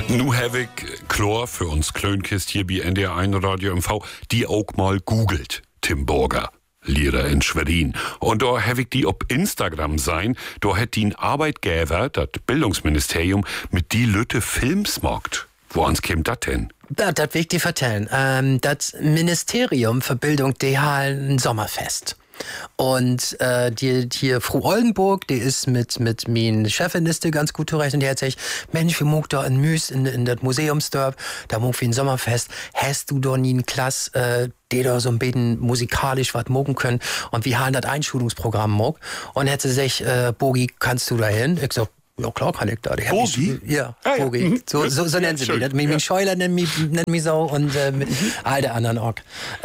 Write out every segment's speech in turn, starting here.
Nu habe ich Chlor für uns Klönkist hier bei NDR1 Radio MV, die auch mal googelt, Tim Burger. Lehrer in Schwerin. Und da habe ich die auf Instagram sein, da hat die ein Arbeitgeber, das Bildungsministerium, mit die Lütte Films mockt. Wo uns kommt das denn? Das will ich dir vertellen. Das Ministerium für Bildung, die hat ein Sommerfest. Und die hier Frau Oldenburg, die ist mit meinen Chefin ist die ganz gut zurecht und die hat gesagt, Mensch, wir muck da in Müs in das Museumsdorf, da muck wir ein Sommerfest, hast du da nie eine Klasse, die da so ein bisschen musikalisch was mucken können und wir haben das Einschulungsprogramm muck und hat sie gesagt, Bogi, kannst du da hin? Ich so, ja klar kann ich da. Bogi? Ja, Bogi. So nennen sie mich. Mit Scheuler nennen mich so und mit all der anderen auch.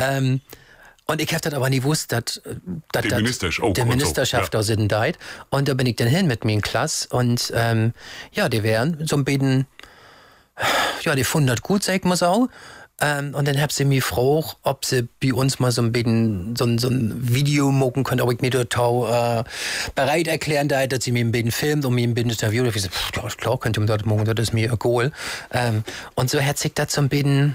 Und ich hab das aber nie gewusst, dass der Ministerschaft da sind deit. Und da bin ich dann hin mit mir in Klasse und die wären so ein bisschen, die fanden das gut, sag ich mal so. Und dann hab sie mich gefragt, ob sie bei uns mal so ein bisschen so ein Video machen können, ob ich mir total bereit erklären da, dass sie mir ein bisschen filmt und mir ein bisschen interviewt. Und ich so, klar, könnt ihr mir das machen, das ist mir egal. Und so hat sich das so ein bisschen,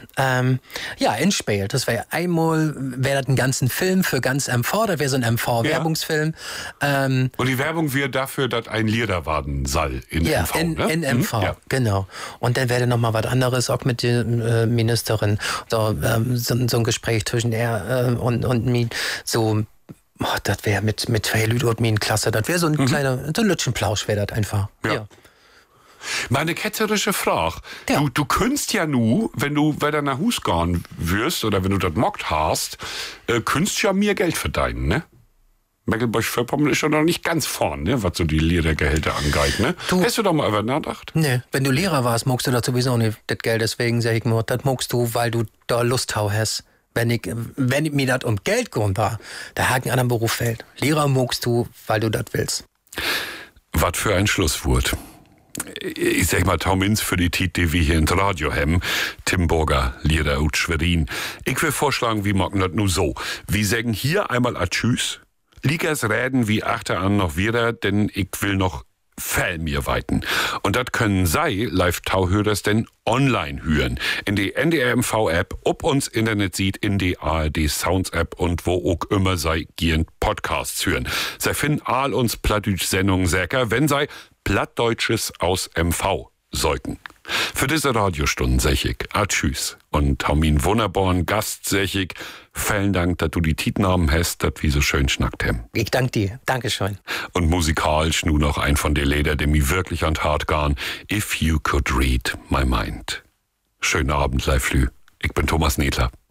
entspielt. Das wäre einmal, wäre das einen ganzen Film für ganz MV, das wäre so ein MV-Werbungsfilm. Und die Werbung wäre dafür, dass ein Lieder warten soll in MV, ne? In MV, genau. Und dann wäre noch mal was anderes, auch mit der Ministerin. So ein Gespräch zwischen er und mir, so, das wäre mit zwei Leuten und mir in Klasse, das wäre so ein kleiner, so ein Lütschenplausch wäre das einfach. Ja. Meine ketzerische Frage. Ja. Du könntest ja nu, wenn du wieder nach Hus gehen wirst oder wenn du das mockt hast, könntest ja mehr Geld verdienen, ne? Mecklenburg-Vorpommern ist schon noch nicht ganz vorn, ne, was so die Lehrergehälter angeht, ne? Hast du doch mal über nachgedacht? Nee, wenn du Lehrer warst, magst du das sowieso nicht, das Geld. Deswegen sag ich mir, das magst du, weil du da Lust hast. Wenn mir das um Geld geht, da hat ein anderer Beruf fällt. Lehrer magst du, weil du das willst. Was für ein Schlusswort. Ich sag mal, Taumins für die Tit, die wir hier ins Radio haben. Tim Burger, Lehrer aus Schwerin. Ich will vorschlagen, wie machen das nur so. Wir sagen hier einmal a Tschüss. Liegers reden wie achter an noch wieder, denn ich will noch Fell mir weiten. Und das können sei Live-Tauhörers denn online hören. In die NDR-MV-App, ob uns Internet sieht, in die ARD-Sounds-App und wo auch immer sei gehen Podcasts hören. Sei finden all uns Plattdeutsch-Sendungen säcker, wenn sei Plattdeutsches aus MV sollten. Für diese Radiostunden sag ich, tschüss. Und Haumin wunderbaren Gast sag ich, vielen Dank, dass du die Titnamen hast, dass wir so schön schnackt haben. Ich danke dir. Dankeschön. Und musikalisch nur noch ein von den Lieder, die mir wirklich an den Hart gehen. If You Could Read My Mind. Schönen Abend, Leiflü. Ich bin Thomas Nedler.